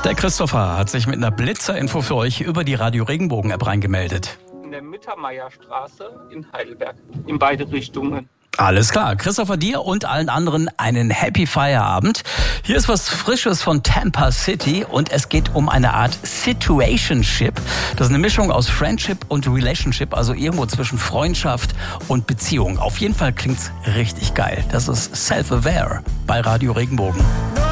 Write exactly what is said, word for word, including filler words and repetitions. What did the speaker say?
Der Christopher hat sich mit einer Blitzerinfo für euch über die Radio Regenbogen-App reingemeldet. In der Mittermeierstraße in Heidelberg, in beide Richtungen. Alles klar. Christopher, dir und allen anderen einen Happy Feierabend. Hier ist was Frisches von Tampa City und es geht um eine Art Situationship. Das ist eine Mischung aus Friendship und Relationship, also irgendwo zwischen Freundschaft und Beziehung. Auf jeden Fall klingt's richtig geil. Das ist Self-Aware bei Radio Regenbogen.